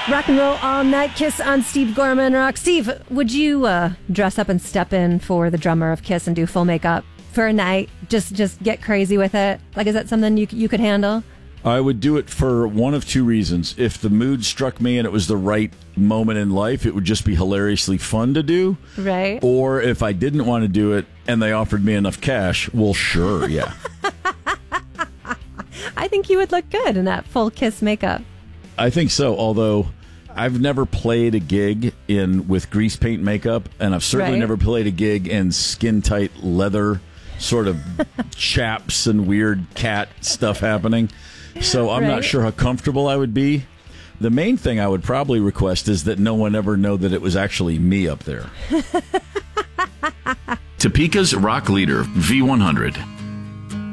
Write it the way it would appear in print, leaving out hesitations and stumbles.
Rock and roll all night. Kiss on Steve Gorman Rock. Steve, would you dress up and step in for the drummer of Kiss and do full makeup for a night? Just get crazy with it? Like, is that something you could handle? I would do it for one of two reasons. If the mood struck me and it was the right moment in life, it would just be hilariously fun to do. Right. Or if I didn't want to do it and they offered me enough cash, well, sure, yeah. I think you would look good in that full Kiss makeup. I think so, although I've never played a gig with grease paint makeup, and I've certainly never played a gig in skin-tight leather sort of chaps and weird cat stuff happening. So I'm not sure how comfortable I would be. The main thing I would probably request is that no one ever know that it was actually me up there. Topeka's rock leader, V100.